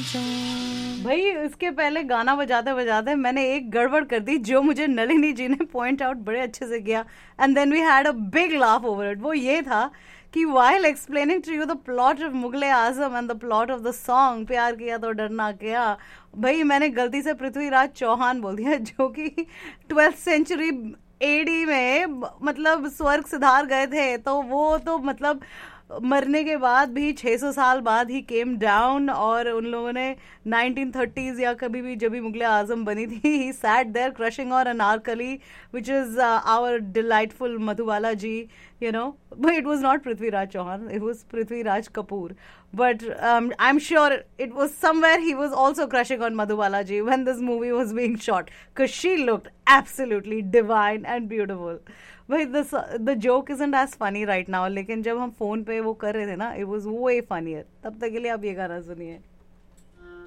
भाई इसके पहले गाना बजाते बजाते मैंने एक गड़बड़ कर दी जो मुझे नलिनी जी ने पॉइंट आउट बड़े अच्छे से किया, and then we had a big laugh over it. वो ये था कि while explaining to you the plot of Mughal e Azam and the plot of the song प्यार किया तो डरना क्या, भाई मैंने गलती से पृथ्वीराज चौहान बोल दिया, जो कि 12th सेंचुरी एडी में मतलब स्वर्ग सिधार गए थे। तो वो तो मतलब मरने के बाद भी 600 साल बाद ही केम डाउन, और उन लोगों ने 1930s या कभी भी जब भी मुगले आजम बनी थी, ही सैट देयर क्रशिंग और Anarkali which is our delightful Madhubala ji, you know. But it was not Prithviraj Chauhan, it was Prithviraj Kapoor. But I'm sure it was somewhere he was also crushing on Madhubala ji when this movie was being shot, because she looked absolutely divine and beautiful. But the joke isn't as funny right now, लेकिन जब हम phone पे वो कर रहे थे ना, it was way funnier. तब तक के लिए आप ये गाना सुनिए.